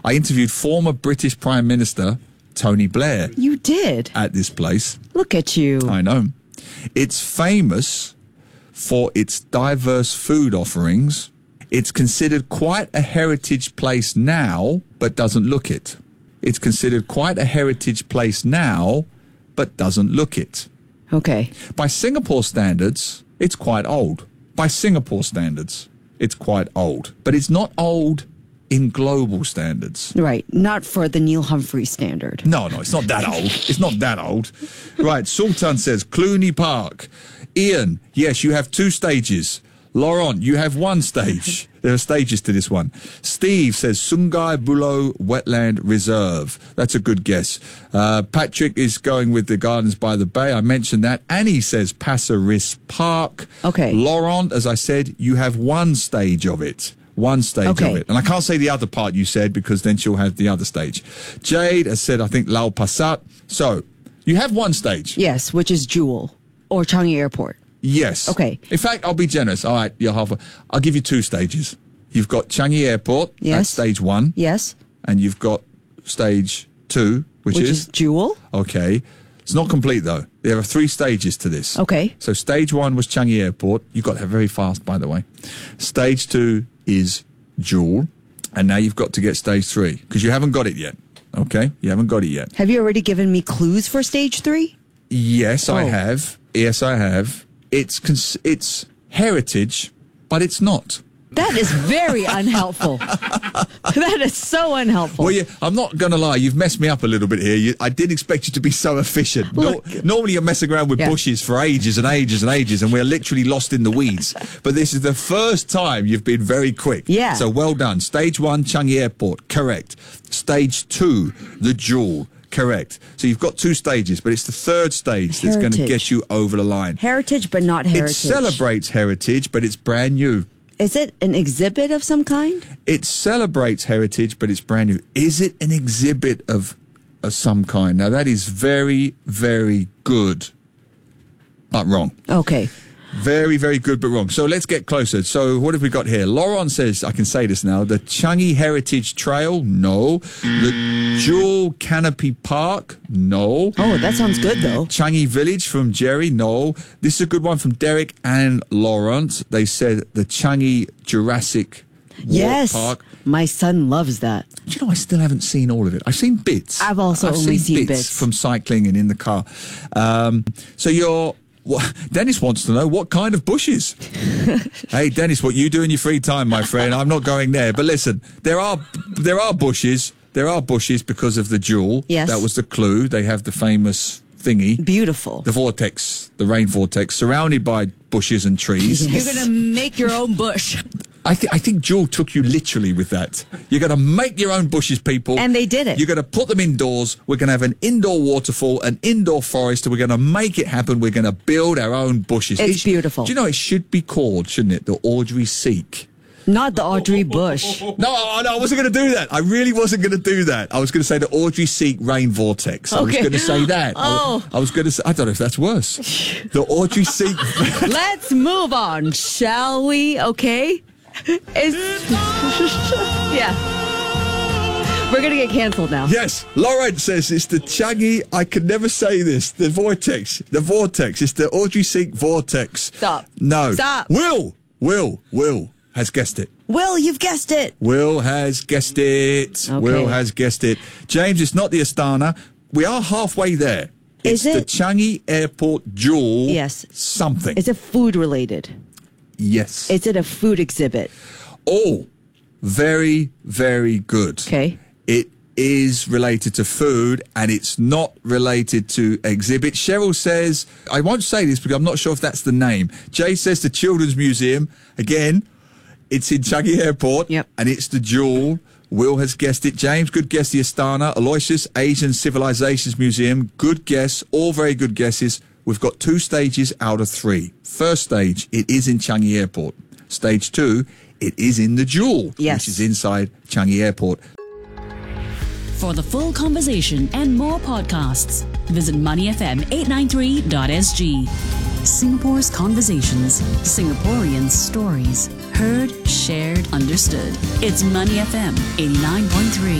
I interviewed former British Prime Minister Tony Blair. You did? At this place. Look at you. I know. It's famous for its diverse food offerings. It's considered quite a heritage place now, but doesn't look it. It's considered quite a heritage place now, but doesn't look it. Okay. By Singapore standards, it's quite old. By Singapore standards, it's quite old. But it's not old in global standards. Right. Not for the Neil Humphrey standard. No, it's not that old. It's not that old. Right. Sultan says Cluny Park. Ian, yes, you have 2 stages. Laurent, you have 1 stage. There are stages to this one. Steve says Sungai Buloh Wetland Reserve. That's a good guess. Patrick is going with the Gardens by the Bay. I mentioned that. Annie says Pasir Ris Park. Okay. Laurent, as I said, you have 1 stage of it. 1 stage of it. And I can't say the other part you said because then she'll have the other stage. Jade has said, I think, Lau Pasat. So, you have 1 stage. Yes, which is Jewel or Changi Airport. Yes. Okay. In fact, I'll be generous. All right, you're halfway. I'll give you 2 stages. You've got Changi Airport. Yes. That's stage 1. Yes. And you've got stage 2, which is Jewel. Okay. It's not complete, though. There are 3 stages to this. Okay. So stage 1 was Changi Airport. You got there very fast, by the way. Stage 2 is Jewel. And now you've got to get stage 3 because you haven't got it yet. Okay? You haven't got it yet. Have you already given me clues for stage 3? Yes, I have. Yes, I have. It's heritage, but it's not. That is very unhelpful. That is so unhelpful. Well, I'm not going to lie. You've messed me up a little bit here. I didn't expect you to be so efficient. Normally you're messing around with bushes for ages and ages and ages, and we're literally lost in the weeds. But this is the first time you've been very quick. Yeah. So well done. Stage 1, Changi Airport. Correct. Stage 2, the Jewel. Correct. So you've got 2 stages, but it's the 3rd stage that's going to get you over the line. Heritage, but not heritage. It celebrates heritage, but it's brand new. Is it an exhibit of some kind? It celebrates heritage, but it's brand new. Is it an exhibit of some kind? Now, that is very, very good, but wrong. Okay. Very, very good, but wrong. So let's get closer. So what have we got here? Laurent says, I can say this now, the Changi Heritage Trail, no. The Jewel Canopy Park, no. Oh, that sounds good, though. Changi Village from Jerry, no. This is a good one from Derek and Laurent. They said the Changi Jurassic Park. My son loves that. Do you know, I still haven't seen all of it. I've seen bits. I've only seen bits from cycling and in the car. Dennis wants to know what kind of bushes. Hey, Dennis, what you do in your free time, my friend? I'm not going there. But listen, there are bushes. There are bushes because of the Jewel. Yes. That was the clue. They have the famous thingy. Beautiful. The vortex, the rain vortex, surrounded by bushes and trees. Yes. You're going to make your own bush. I think Jewel took you literally with that. You're going to make your own bushes, people. And they did it. You're going to put them indoors. We're going to have an indoor waterfall, an indoor forest, and we're going to make it happen. We're going to build our own bushes. It's beautiful. Do you know, it should be called, shouldn't it, the Audrey Seek? Not the Audrey Bush. No, I wasn't going to do that. I really wasn't going to do that. I was going to say the Audrey Seek Rain Vortex. I was going to say that. Oh. I was going to say, I don't know if that's worse. The Audrey Seek. Let's move on, shall we? Okay? Yeah. We're going to get canceled now. Yes. Laurent says it's the Changi, I could never say this, the vortex. The vortex. It's the Audrey Seek Vortex. Stop. No. Stop. Will has guessed it. Will, you've guessed it. Will has guessed it. Okay. Will has guessed it. James, it's not the Astana. We are halfway there. Is it's it? the Changi Airport Jewel. Yes. Something. Is it food related? Yes. Is it a food exhibit? Oh, very, very good. Okay. It is related to food and it's not related to exhibits. Cheryl says, I won't say this because I'm not sure if that's the name. Jay says the Children's Museum. Again, it's in Changi Airport. Yep. And it's the Jewel. Will has guessed it. James, good guess, the Astana. Aloysius, Asian Civilizations Museum. Good guess. All very good guesses. We've got 2 stages out of 3. First stage, it is in Changi Airport. Stage 2, it is in the Jewel, yes, which is inside Changi Airport. For the full conversation and more podcasts, visit moneyfm893.sg. Singapore's conversations, Singaporeans' stories, heard, shared, understood. It's Money FM 89.3.